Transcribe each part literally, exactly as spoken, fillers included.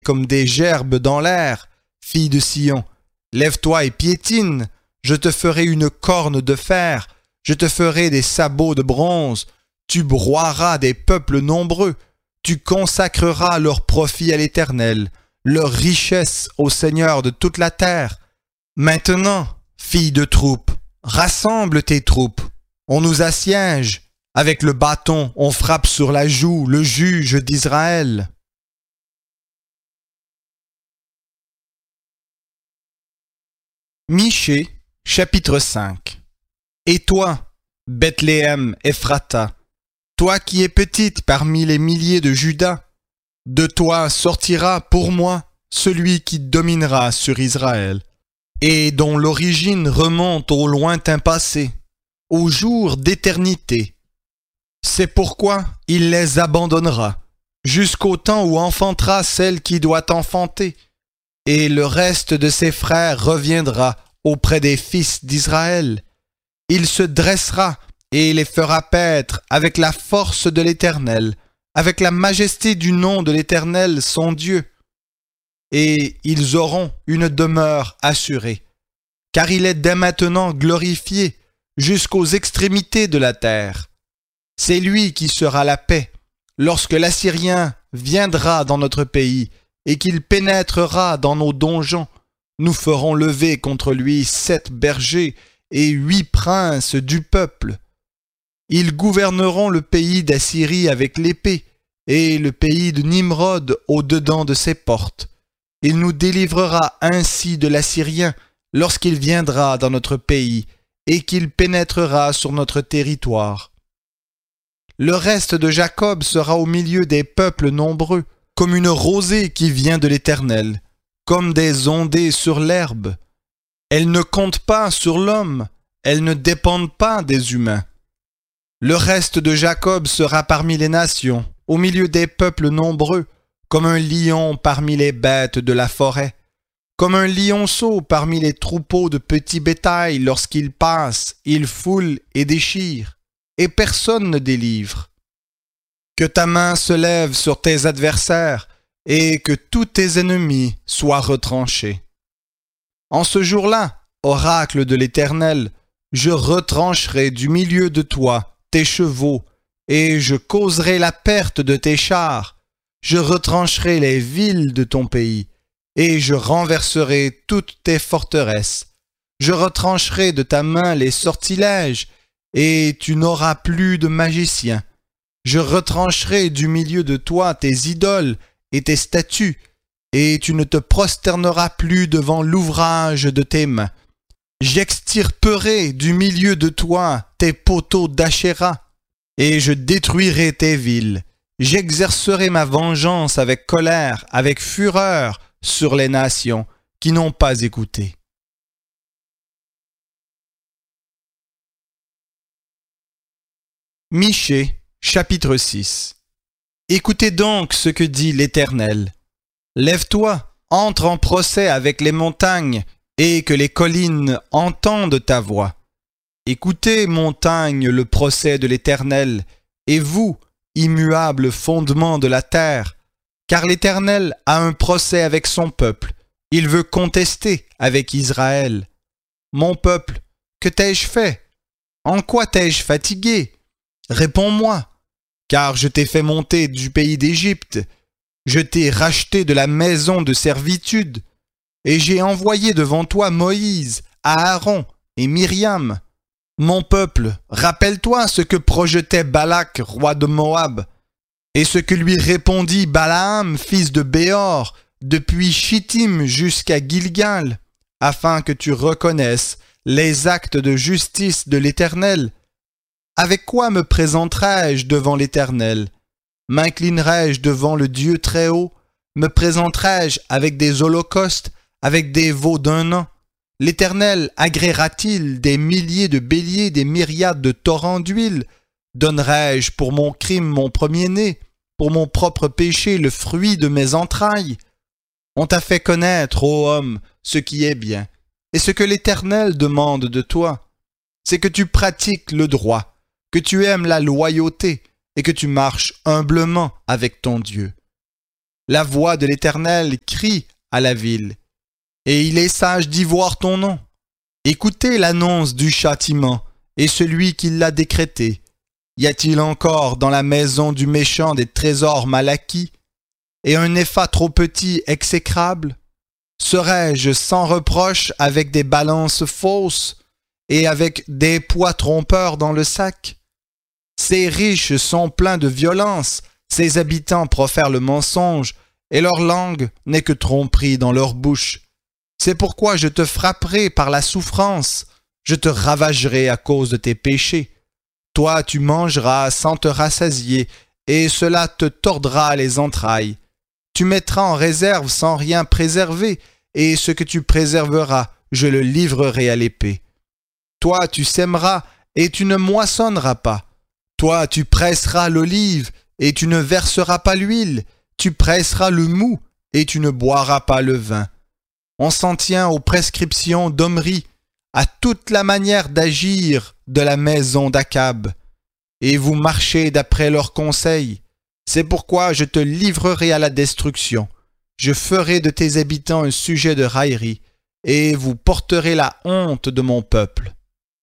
comme des gerbes dans l'air. Fille de Sion, lève-toi et piétine, je te ferai une corne de fer, je te ferai des sabots de bronze, tu broieras des peuples nombreux, tu consacreras leur profit à l'Éternel, leur richesse au Seigneur de toute la terre. Maintenant, fille de troupe, rassemble tes troupes, on nous assiège, avec le bâton on frappe sur la joue le juge d'Israël. Michée, chapitre cinq. Et toi, Bethléem Ephrata, toi qui es petite parmi les milliers de Juda, de toi sortira pour moi celui qui dominera sur Israël, et dont l'origine remonte au lointain passé, au jour d'éternité. C'est pourquoi il les abandonnera, jusqu'au temps où enfantera celle qui doit enfanter, et le reste de ses frères reviendra auprès des fils d'Israël. Il se dressera et les fera paître avec la force de l'Éternel, avec la majesté du nom de l'Éternel son Dieu. Et ils auront une demeure assurée, car il est dès maintenant glorifié jusqu'aux extrémités de la terre. C'est lui qui sera la paix, lorsque l'Assyrien viendra dans notre pays, et qu'il pénétrera dans nos donjons. Nous ferons lever contre lui sept bergers et huit princes du peuple. Ils gouverneront le pays d'Assyrie avec l'épée, et le pays de Nimrod au-dedans de ses portes. Il nous délivrera ainsi de l'Assyrien lorsqu'il viendra dans notre pays, et qu'il pénétrera sur notre territoire. Le reste de Jacob sera au milieu des peuples nombreux, comme une rosée qui vient de l'Éternel, comme des ondées sur l'herbe. Elles ne comptent pas sur l'homme, elles ne dépendent pas des humains. Le reste de Jacob sera parmi les nations, au milieu des peuples nombreux, comme un lion parmi les bêtes de la forêt, comme un lionceau parmi les troupeaux de petits bétail lorsqu'il passe, il foule et déchire, et personne ne délivre. Que ta main se lève sur tes adversaires, et que tous tes ennemis soient retranchés. En ce jour-là, oracle de l'Éternel, je retrancherai du milieu de toi tes chevaux, et je causerai la perte de tes chars. Je retrancherai les villes de ton pays, et je renverserai toutes tes forteresses. Je retrancherai de ta main les sortilèges, et tu n'auras plus de magiciens. Je retrancherai du milieu de toi tes idoles et tes statues, et tu ne te prosterneras plus devant l'ouvrage de tes mains. J'extirperai du milieu de toi tes poteaux d'Achéra, et je détruirai tes villes. J'exercerai ma vengeance avec colère, avec fureur sur les nations qui n'ont pas écouté. Michée, chapitre six. Écoutez donc ce que dit l'Éternel. Lève-toi, entre en procès avec les montagnes, et que les collines entendent ta voix. Écoutez, montagnes, le procès de l'Éternel, et vous, immuables fondements de la terre, car l'Éternel a un procès avec son peuple, il veut contester avec Israël. Mon peuple, que t'ai-je fait? En quoi t'ai-je fatigué? Réponds-moi, car je t'ai fait monter du pays d'Égypte, je t'ai racheté de la maison de servitude, et j'ai envoyé devant toi Moïse, Aaron et Myriam. Mon peuple, rappelle-toi ce que projetait Balak, roi de Moab, et ce que lui répondit Balaam, fils de Béor, depuis Chittim jusqu'à Gilgal, afin que tu reconnaisses les actes de justice de l'Éternel. Avec quoi me présenterai-je devant l'Éternel? M'inclinerai-je devant le Dieu Très-Haut? Me présenterai-je avec des holocaustes, avec des veaux d'un an? L'Éternel agréera-t-il des milliers de béliers, des myriades de torrents d'huile? Donnerai-je pour mon crime mon premier-né, pour mon propre péché le fruit de mes entrailles? On t'a fait connaître, ô homme, ce qui est bien, et ce que l'Éternel demande de toi, c'est que tu pratiques le droit, que tu aimes la loyauté, et que tu marches humblement avec ton Dieu. La voix de l'Éternel crie à la ville, et il est sage d'y voir ton nom. Écoutez l'annonce du châtiment et celui qui l'a décrété. Y a-t-il encore dans la maison du méchant des trésors mal acquis, et un épha trop petit exécrable? Serais-je sans reproche avec des balances fausses et avec des poids trompeurs dans le sac? Ces riches sont pleins de violence, ces habitants profèrent le mensonge, et leur langue n'est que tromperie dans leur bouche. C'est pourquoi je te frapperai par la souffrance, je te ravagerai à cause de tes péchés. Toi tu mangeras sans te rassasier, et cela te tordra les entrailles. Tu mettras en réserve sans rien préserver, et ce que tu préserveras, je le livrerai à l'épée. Toi tu sèmeras, et tu ne moissonneras pas. Toi tu presseras l'olive, et tu ne verseras pas l'huile. Tu presseras le mou, et tu ne boiras pas le vin. On s'en tient aux prescriptions d'Omri, à toute la manière d'agir de la maison d'Akab, et vous marchez d'après leurs conseils. C'est pourquoi je te livrerai à la destruction. Je ferai de tes habitants un sujet de raillerie, et vous porterez la honte de mon peuple.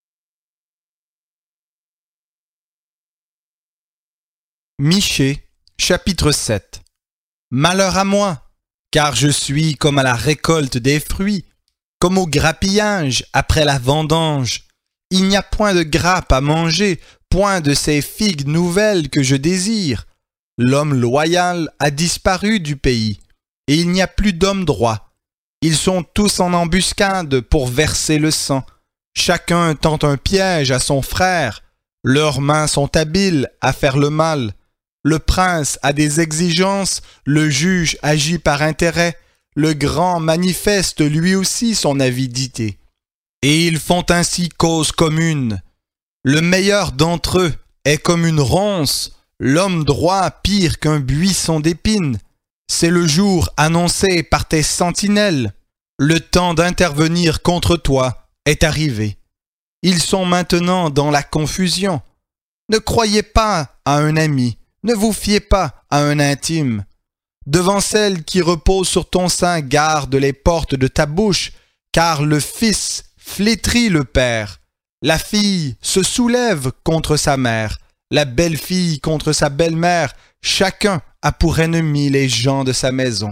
Michée, chapitre sept. Malheur à moi, car je suis comme à la récolte des fruits, comme au grappillage après la vendange. Il n'y a point de grappe à manger, point de ces figues nouvelles que je désire. L'homme loyal a disparu du pays, et il n'y a plus d'homme droit. Ils sont tous en embuscade pour verser le sang. Chacun tente un piège à son frère. Leurs mains sont habiles à faire le mal. Le prince a des exigences, le juge agit par intérêt, le grand manifeste lui aussi son avidité. Et ils font ainsi cause commune. Le meilleur d'entre eux est comme une ronce, l'homme droit pire qu'un buisson d'épines. C'est le jour annoncé par tes sentinelles. Le temps d'intervenir contre toi est arrivé. Ils sont maintenant dans la confusion. Ne croyez pas à un ami. Ne vous fiez pas à un intime. Devant celle qui repose sur ton sein, garde les portes de ta bouche, car le fils flétrit le père. La fille se soulève contre sa mère, la belle-fille contre sa belle-mère, chacun a pour ennemi les gens de sa maison.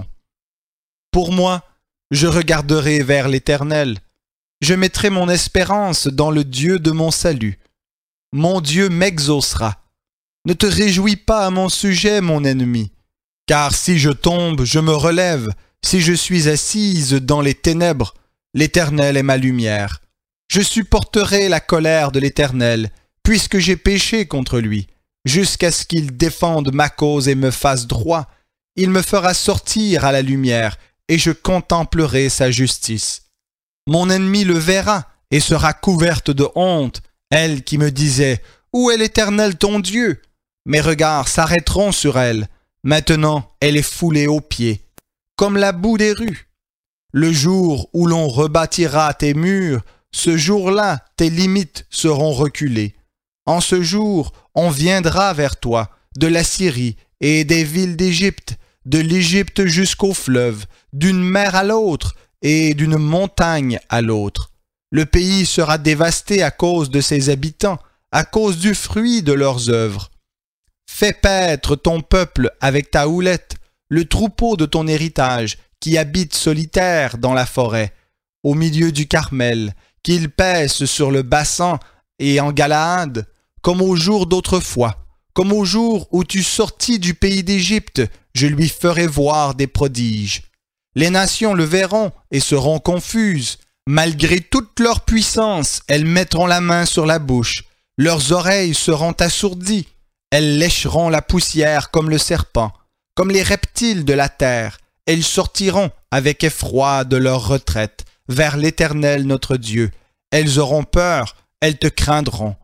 Pour moi, je regarderai vers l'Éternel. Je mettrai mon espérance dans le Dieu de mon salut. Mon Dieu m'exaucera. Ne te réjouis pas à mon sujet, mon ennemi, car si je tombe, je me relève, si je suis assise dans les ténèbres, l'Éternel est ma lumière. Je supporterai la colère de l'Éternel, puisque j'ai péché contre lui, jusqu'à ce qu'il défende ma cause et me fasse droit. Il me fera sortir à la lumière, et je contemplerai sa justice. Mon ennemi le verra, et sera couverte de honte, elle qui me disait « Où est l'Éternel ton Dieu ?» Mes regards s'arrêteront sur elle. Maintenant, elle est foulée aux pieds, comme la boue des rues. Le jour où l'on rebâtira tes murs, ce jour-là, tes limites seront reculées. En ce jour, on viendra vers toi, de la Syrie et des villes d'Égypte, de l'Égypte jusqu'au fleuve, d'une mer à l'autre et d'une montagne à l'autre. Le pays sera dévasté à cause de ses habitants, à cause du fruit de leurs œuvres. Fais paître ton peuple avec ta houlette, le troupeau de ton héritage, qui habite solitaire dans la forêt, au milieu du Carmel, qu'il paisse sur le Bassan et en Galaad, comme au jour d'autrefois, comme au jour où tu sortis du pays d'Égypte, je lui ferai voir des prodiges. Les nations le verront et seront confuses. Malgré toute leur puissance, elles mettront la main sur la bouche. Leurs oreilles seront assourdies. Elles lécheront la poussière comme le serpent, comme les reptiles de la terre. Elles sortiront avec effroi de leur retraite vers l'Éternel notre Dieu. Elles auront peur, elles te craindront.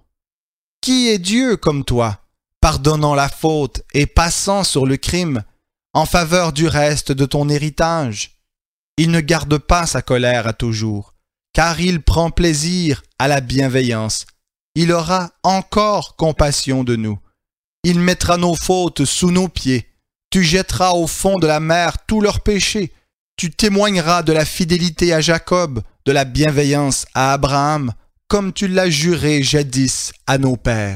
Qui est Dieu comme toi, pardonnant la faute et passant sur le crime, en faveur du reste de ton héritage? Il ne garde pas sa colère à toujours, car il prend plaisir à la bienveillance. Il aura encore compassion de nous. Il mettra nos fautes sous nos pieds. Tu jetteras au fond de la mer tous leurs péchés. Tu témoigneras de la fidélité à Jacob, de la bienveillance à Abraham, comme tu l'as juré jadis à nos pères.